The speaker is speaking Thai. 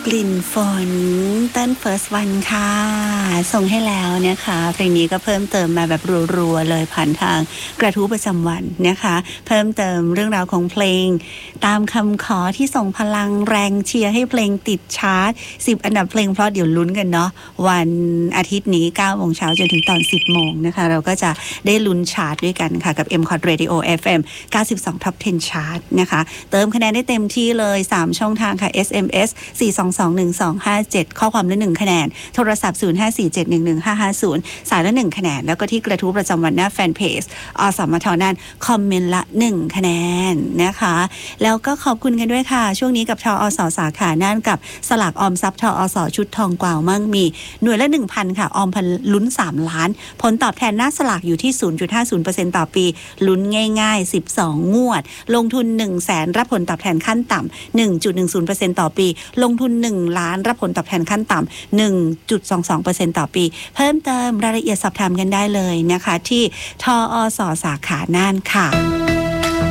กลิ่นฝนต้น First One ค่ะส่งให้แล้วนะคะเพลงนี้ก็เพิ่มเติมมาแบบรัวๆเลยผ่านทางกระทู้ประจำวันนะคะเพิ่มเติมเรื่องราวของเพลงตามคำขอที่ส่งพลังแรงเชียร์ให้เพลงติดชาร์ต10อันดับเพลงเพราะเดี๋ยวลุ้นกันเนาะวันอาทิตย์นี้ 9 โมงเช้าจนถึงตอน 10 โมงนะคะเราก็จะได้ลุ้นชาร์ตด้วยกันค่ะกับ M-Cod Radio FM 92 Top 10 Chart นะคะเติมคะแนนได้เต็มที่เลย3ช่องทางค่ะ SMS 4221257ข้อความละ1คะแนนโทรศัพท์0547115550สายละ1คะแนนแล้วก็ที่กระทู้ประจำวันหน้าแฟนเพจอสมทนั่นคอมเมนต์ละ1คะแนนนะคะแล้วก็ขอบคุณกันด้วยค่ะช่วงนี้กับทอสสาขาน่านกับสลากออมทรัพย์ทอสชุดทองกวาวมั่งมีหน่วยละ 1,000 ค่ะออมพันลุ้น3ล้านผลตอบแทนหน้าสลากอยู่ที่ 0.50% ต่อปีลุ้นง่ายๆ12งวดลงทุน 100,000 รับผลตอบแทนขั้นต่ำ 1.10% ต่อปีลงทุน1ล้านรับผลตอบแทนขั้นต่ำ 1.22% ต่อปีเพิ่มเติมรายละเอียดสอบถามกันได้เลยนะคะที่ทอสสาขาน่านค่ะ